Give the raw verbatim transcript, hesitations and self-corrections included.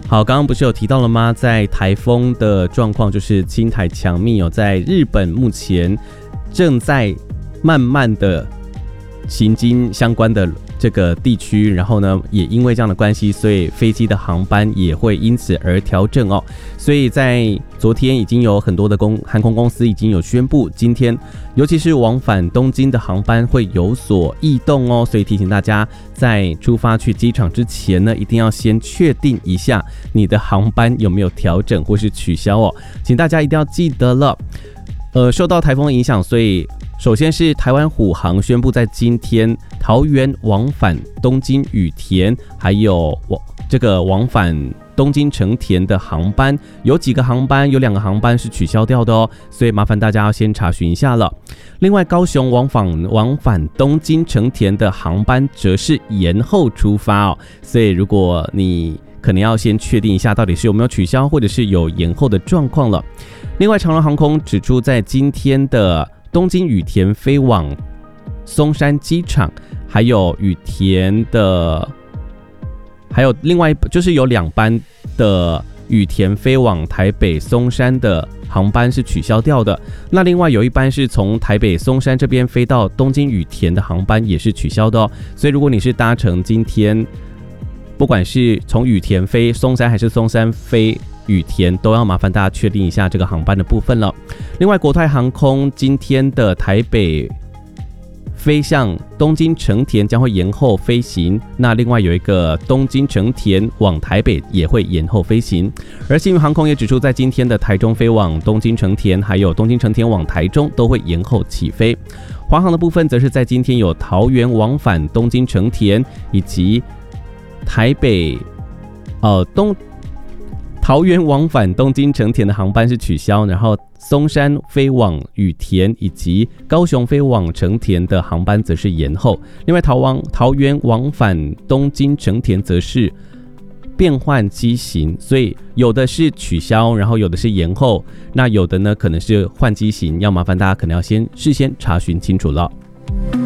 好，刚刚不是有提到了吗？在台风的状况就是轻台强密哦，在日本目前正在慢慢的行经相关的这个地区，然后呢，也因为这样的关系，所以飞机的航班也会因此而调整哦。所以在昨天已经有很多的公航空公司已经有宣布，今天尤其是往返东京的航班会有所异动哦。所以提醒大家，在出发去机场之前呢，一定要先确定一下你的航班有没有调整或是取消哦。请大家一定要记得了。呃，受到台风的影响，所以首先是台湾虎航宣布，在今天桃园往返东京羽田，还有这个往返东京成田的航班，有几个航班，有两个航班是取消掉的哦，所以麻烦大家要先查询一下了。另外，高雄往返往返东京成田的航班则是延后出发哦，所以如果你可能要先确定一下，到底是有没有取消，或者是有延后的状况了。另外，长荣航空指出，在今天的东京羽田飞往松山机场，还有羽田的，还有另外就是有两班的羽田飞往台北松山的航班是取消掉的。那另外有一班是从台北松山这边飞到东京羽田的航班也是取消的哦。所以如果你是搭乘今天，不管是从羽田飞松山还是松山飞羽田，都要麻烦大家确定一下这个航班的部分了。另外，国泰航空今天的台北飞向东京成田将会延后飞行，那另外有一个东京成田往台北也会延后飞行。而星宇航空也指出，在今天的台中飞往东京成田，还有东京成田往台中都会延后起飞。华航的部分则是在今天有桃园往返东京成田，以及台北呃东桃园往返东京成田的航班是取消，然后松山飞往羽田以及高雄飞往成田的航班则是延后。另外，桃往桃园往返东京成田则是变换机型，所以有的是取消，然后有的是延后，那有的呢可能是换机型，要麻烦大家可能要先事先查询清楚了。